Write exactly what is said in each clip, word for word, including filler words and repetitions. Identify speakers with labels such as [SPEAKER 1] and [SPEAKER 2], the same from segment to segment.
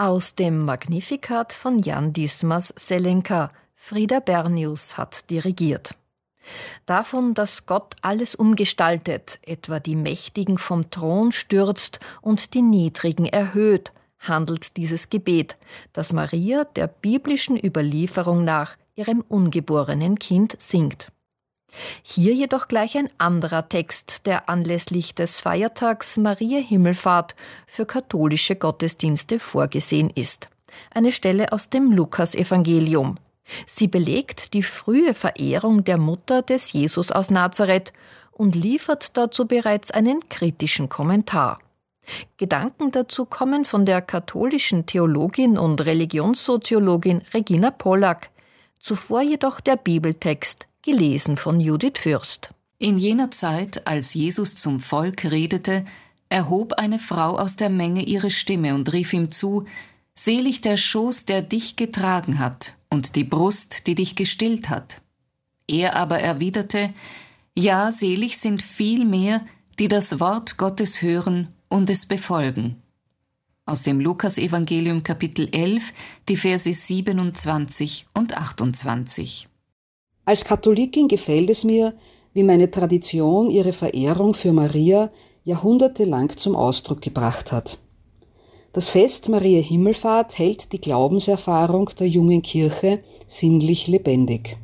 [SPEAKER 1] Aus dem Magnificat von Jan Dismas Selenka. Frieda Bernius hat dirigiert. Davon, dass Gott alles umgestaltet, etwa die Mächtigen vom Thron stürzt und die Niedrigen erhöht, handelt dieses Gebet, das Maria der biblischen Überlieferung nach ihrem ungeborenen Kind singt. Hier jedoch gleich ein anderer Text, der anlässlich des Feiertags Maria Himmelfahrt für katholische Gottesdienste vorgesehen ist. Eine Stelle aus dem Lukasevangelium. Sie belegt die frühe Verehrung der Mutter des Jesus aus Nazareth und liefert dazu bereits einen kritischen Kommentar. Gedanken dazu kommen von der katholischen Theologin und Religionssoziologin Regina Pollack. Zuvor jedoch der Bibeltext, gelesen von Judith Fürst.
[SPEAKER 2] In jener Zeit, als Jesus zum Volk redete, erhob eine Frau aus der Menge ihre Stimme und rief ihm zu: Selig der Schoß, der dich getragen hat, und die Brust, die dich gestillt hat. Er aber erwiderte: Ja, selig sind vielmehr, die das Wort Gottes hören und es befolgen. Aus dem Lukasevangelium Kapitel elf, die Verse siebenundzwanzig und achtundzwanzig.
[SPEAKER 3] Als Katholikin gefällt es mir, wie meine Tradition ihre Verehrung für Maria jahrhundertelang zum Ausdruck gebracht hat. Das Fest Maria Himmelfahrt hält die Glaubenserfahrung der jungen Kirche sinnlich lebendig.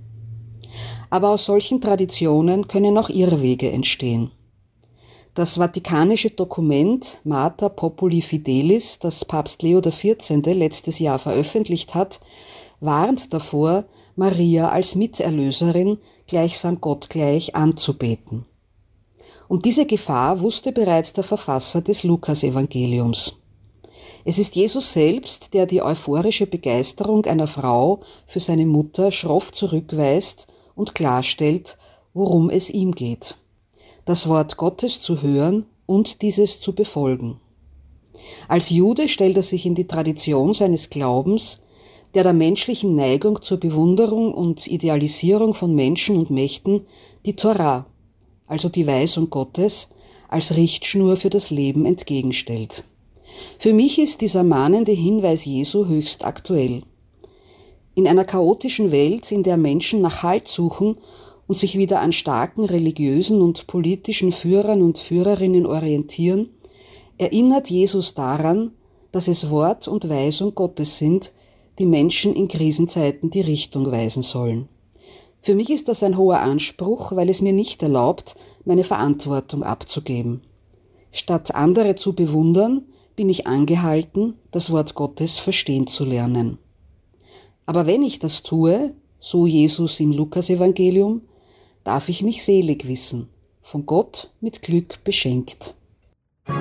[SPEAKER 3] Aber aus solchen Traditionen können auch Irrwege entstehen. Das vatikanische Dokument Mater Populi Fidelis, das Papst Leo der vierzehnte. letztes Jahr veröffentlicht hat, warnt davor, Maria als Miterlöserin gleichsam gottgleich anzubeten. Um diese Gefahr wusste bereits der Verfasser des Lukasevangeliums. Es ist Jesus selbst, der die euphorische Begeisterung einer Frau für seine Mutter schroff zurückweist und klarstellt, worum es ihm geht: das Wort Gottes zu hören und dieses zu befolgen. Als Jude stellt er sich in die Tradition seines Glaubens, der der menschlichen Neigung zur Bewunderung und Idealisierung von Menschen und Mächten die Torah, also die Weisung Gottes, als Richtschnur für das Leben entgegenstellt. Für mich ist dieser mahnende Hinweis Jesu höchst aktuell. In einer chaotischen Welt, in der Menschen nach Halt suchen und sich wieder an starken religiösen und politischen Führern und Führerinnen orientieren, erinnert Jesus daran, dass es Wort und Weisung Gottes sind, die Menschen in Krisenzeiten die Richtung weisen sollen. Für mich ist das ein hoher Anspruch, weil es mir nicht erlaubt, meine Verantwortung abzugeben. Statt andere zu bewundern, bin ich angehalten, das Wort Gottes verstehen zu lernen. Aber wenn ich das tue, so Jesus im Lukasevangelium, darf ich mich selig wissen, von Gott mit Glück beschenkt.